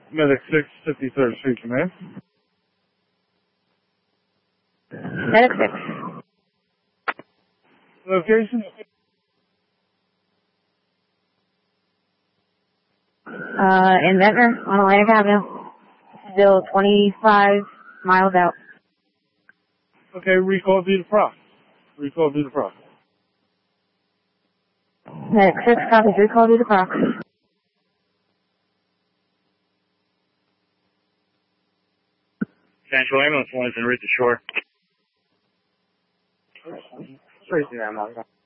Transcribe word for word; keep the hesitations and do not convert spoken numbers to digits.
Medic six, fifty-third Street Command. Medic six. Location? Uh, in Ventnor on Atlantic Avenue. Still twenty-five miles out. Okay, recall due to proc. Recall due to proc. Medic six copies, recall due to proc. Central Ambulance one is en route to shore. Tracy, I'm on.